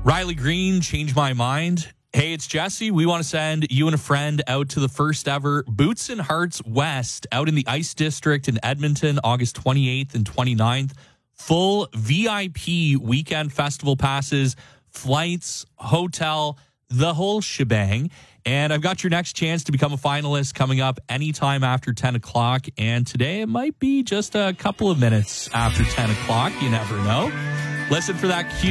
Riley Green, Change My Mind. Hey, it's Jesse. We want to send you and a friend out to the first ever Boots and Hearts West out in the Ice District in Edmonton, August 28th and 29th. Full VIP weekend festival passes, flights, hotel, the whole shebang. And I've got your next chance to become a finalist coming up anytime after 10 o'clock. And today it might be just a couple of minutes after 10 o'clock. You never know. Listen for that cue.